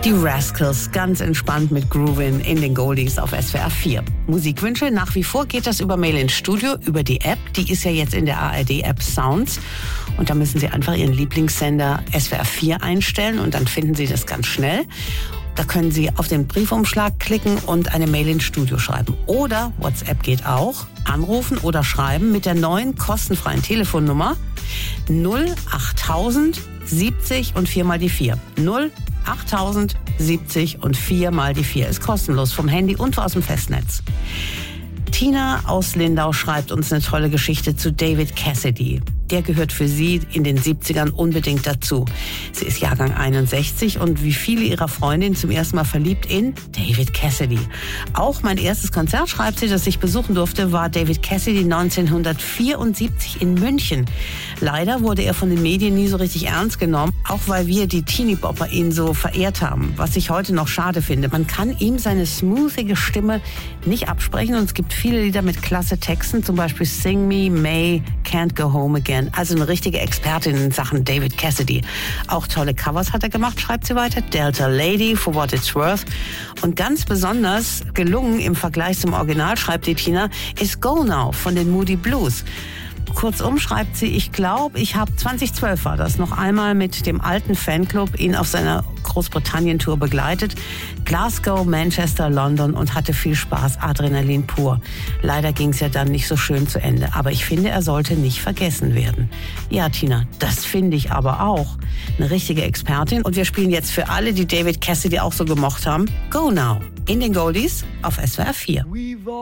Die Rascals, ganz entspannt mit Groovin in den Goldies auf SWR 4. Musikwünsche, nach wie vor geht das über Mail ins Studio, über die App. Die ist ja jetzt in der ARD-App Sounds. Und da müssen Sie einfach Ihren Lieblingssender SWR 4 einstellen und dann finden Sie das ganz schnell. Da können Sie auf den Briefumschlag klicken und eine Mail ins Studio schreiben. Oder, WhatsApp geht auch, anrufen oder schreiben mit der neuen kostenfreien Telefonnummer 08000 70 und 4 mal die 4. 08000 70 und 4 mal die 4 ist kostenlos vom Handy und aus dem Festnetz. Tina aus Lindau schreibt uns eine tolle Geschichte zu David Cassidy. Der gehört für sie in den 70ern unbedingt dazu. Sie ist Jahrgang 61 und wie viele ihrer Freundinnen zum ersten Mal verliebt in David Cassidy. Auch mein erstes Konzert, schreibt sie, das ich besuchen durfte, war David Cassidy 1974 in München. Leider wurde er von den Medien nie so richtig ernst genommen, auch weil wir, die Teenie-Bopper, ihn so verehrt haben, was ich heute noch schade finde. Man kann ihm seine smoothige Stimme nicht absprechen und es gibt viele Lieder mit klasse Texten, zum Beispiel Sing Me, May, Can't Go Home Again. Also eine richtige Expertin in Sachen David Cassidy. Auch tolle Covers hat er gemacht, schreibt sie weiter. Delta Lady, For What It's Worth. Und ganz besonders gelungen im Vergleich zum Original, schreibt die Tina, ist Go Now von den Moody Blues. Kurzum schreibt sie, ich glaube, ich habe 2012 war das, noch einmal mit dem alten Fanclub ihn auf seiner Großbritannien-Tour begleitet. Glasgow, Manchester, London und hatte viel Spaß, Adrenalin pur. Leider ging es ja dann nicht so schön zu Ende, aber ich finde, er sollte nicht vergessen werden. Ja, Tina, das finde ich aber auch. Eine richtige Expertin. Und wir spielen jetzt für alle, die David Cassidy auch so gemocht haben, Go Now in den Goldies auf SWR 4.